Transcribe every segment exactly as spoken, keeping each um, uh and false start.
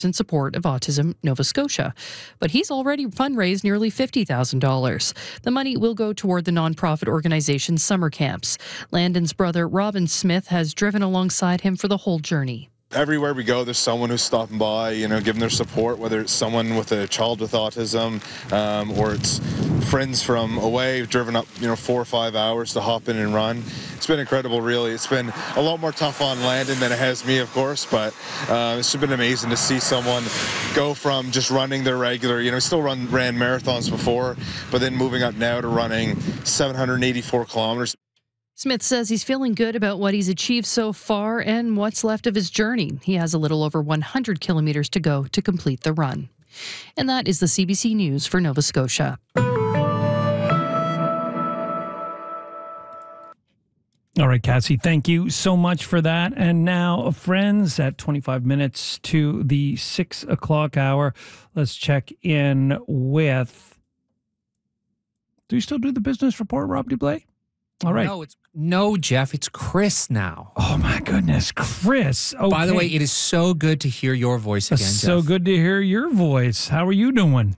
in support of Autism Nova Scotia. But he's already fundraised nearly fifty thousand dollars. The money will go toward the nonprofit organization's summer camps. Landon's brother, Robin Smith, has driven alongside him for the whole journey. Everywhere we go, there's someone who's stopping by, you know, giving their support, whether it's someone with a child with autism um, or it's friends from away, driven up, you know, four or five hours to hop in and run. It's been incredible, really. It's been a lot more tough on Landon than it has me, of course, but uh, it's been amazing to see someone go from just running their regular, you know, still run ran marathons before, but then moving up now to running seven hundred eighty-four kilometers. Smith says he's feeling good about what he's achieved so far and what's left of his journey. He has a little over one hundred kilometers to go to complete the run. And that is the C B C News for Nova Scotia. All right, Cassie, thank you so much for that. And now, friends, at twenty-five minutes to the six o'clock hour, let's check in with... Do you still do the business report, Rob Dublé? All right. No, it's no, Jeff. It's Chris now. Oh my goodness, Chris! Okay. By the way, it is so good to hear your voice again. It's so Jeff. good to hear your voice. How are you doing?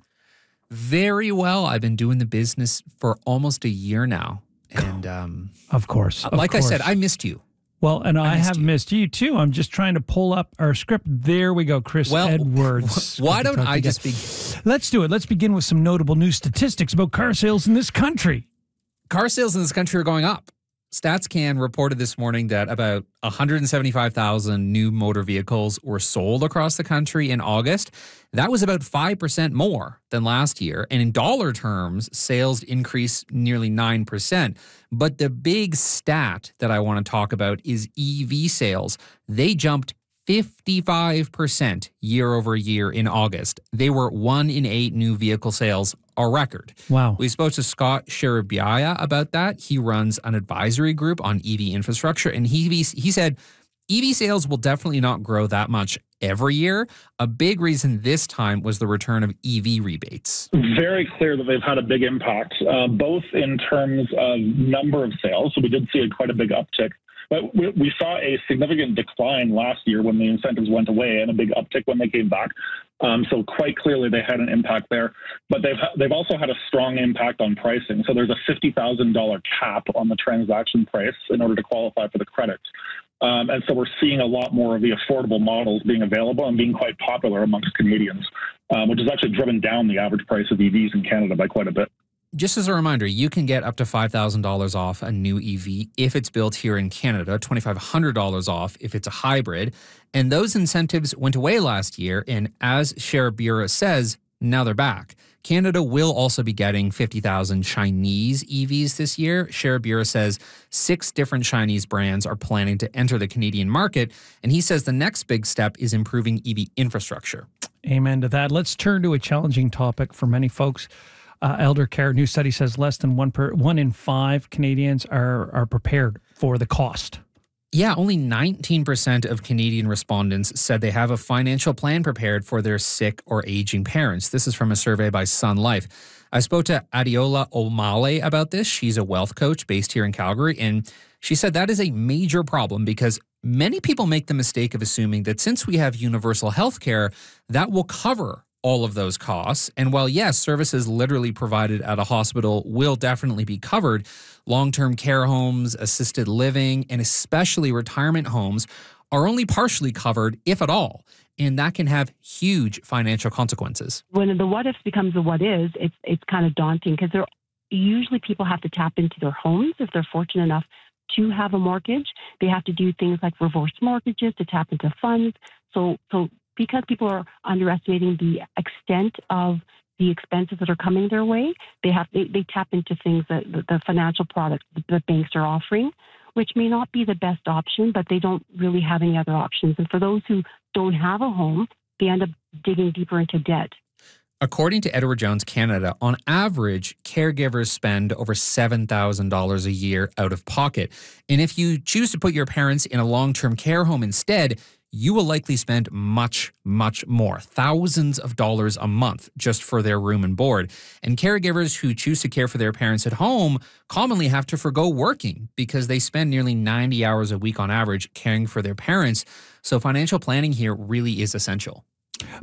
Very well. I've been doing the business for almost a year now, and um, of course, of like course. I said, I missed you. Well, and I, I missed have you. missed you too. I'm just trying to pull up our script. There we go, Chris Well, Edwards. why Good to don't talk I again. just be? Let's do it. Let's begin with some notable news statistics about car sales in this country. Car sales in this country are going up. StatsCan reported this morning that about one hundred seventy-five thousand new motor vehicles were sold across the country in August. That was about five percent more than last year. And in dollar terms, sales increased nearly nine percent. But the big stat that I want to talk about is E V sales. They jumped fifty-five percent year over year in August. They were one in eight new vehicle sales, a record. Wow. We spoke to Scott Sherabiaya about that. He runs an advisory group on E V infrastructure, and he he said E V sales will definitely not grow that much every year. A big reason this time was the return of E V rebates. Very clear that they've had a big impact, uh, both in terms of number of sales. So we did see a, quite a big uptick. But we, we saw a significant decline last year when the incentives went away and a big uptick when they came back. Um, so quite clearly they had an impact there. But they've they've also had a strong impact on pricing. So there's a fifty thousand dollars cap on the transaction price in order to qualify for the credits. Um, and so we're seeing a lot more of the affordable models being available and being quite popular amongst Canadians, um, which has actually driven down the average price of E Vs in Canada by quite a bit. Just as a reminder, you can get up to five thousand dollars off a new E V if it's built here in Canada, two thousand five hundred dollars off if it's a hybrid. And those incentives went away last year. And as Sherabiaya says, now they're back. Canada will also be getting fifty thousand Chinese E Vs this year. Sherabiaya says six different Chinese brands are planning to enter the Canadian market. And he says the next big step is improving E V infrastructure. Amen to that. Let's turn to a challenging topic for many folks. Uh, elder care. New study says less than one per one in five Canadians are are prepared for the cost. Yeah, only nineteen percent of Canadian respondents said they have a financial plan prepared for their sick or aging parents. This is from a survey by Sun Life. I spoke to Adiola Omale about this. She's a wealth coach based here in Calgary, and she said that is a major problem because many people make the mistake of assuming that since we have universal health care, that will cover all of those costs. And while, yes, services literally provided at a hospital will definitely be covered, long-term care homes, assisted living, and especially retirement homes are only partially covered, if at all. And that can have huge financial consequences. When the what ifs becomes the what is, it's it's kind of daunting because they're usually people have to tap into their homes if they're fortunate enough to have a mortgage. They have to do things like reverse mortgages to tap into funds. So so because people are underestimating the extent of the expenses that are coming their way, they have they, they tap into things that the, the financial products that banks are offering, which may not be the best option, but they don't really have any other options. And for those who don't have a home, they end up digging deeper into debt. According to Edward Jones Canada, on average, caregivers spend over seven thousand dollars a year out of pocket. And if you choose to put your parents in a long-term care home instead, you will likely spend much, much more, thousands of dollars a month just for their room and board. And caregivers who choose to care for their parents at home commonly have to forgo working because they spend nearly ninety hours a week on average caring for their parents. So financial planning here really is essential.